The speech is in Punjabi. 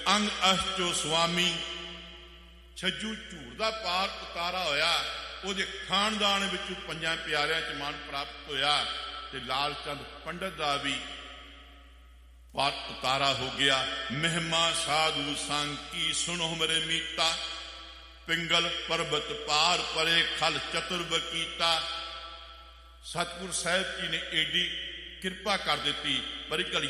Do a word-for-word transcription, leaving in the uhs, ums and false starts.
ਅੰਗ ਅਸ਼ਟੋ ਸੁਆਮੀ। ਛੱਜੂ ਝੂੜ ਦਾ ਪਾਰ ਉਤਾਰਾ ਹੋਇਆ, ਉਹਦੇ ਖਾਨਦਾਨ ਵਿੱਚੋਂ ਪੰਜਾਂ ਪਿਆਰਿਆਂ ਚ ਮਾਨ ਪ੍ਰਾਪਤ ਹੋਇਆ ਤੇ ਲਾਲ ਚੰਦ ਪੰਡਤ ਦਾ ਵੀ ਪਾਰ ਉਤਾਰਾ ਹੋ ਗਿਆ। ਮਹਿਮਾ ਸਾਧੂ ਸੰਗ ਕੀ ਸੁਣੋ ਮੇਰੇ ਮੀਤਾ, ਪਿੰਗਲ ਪਰਬਤ ਪਾਰ ਪਰੇ ਖਲ ਚਤੁਰਬ ਕੀਤਾ। ਸਤਿਗੁਰ ਸਾਹਿਬ ਜੀ ਨੇ ਏਡੀ ਕਿਰਪਾ ਕਰ ਦਿੱਤੀ। ਪਰ ਇੱਕ ਗੱਲ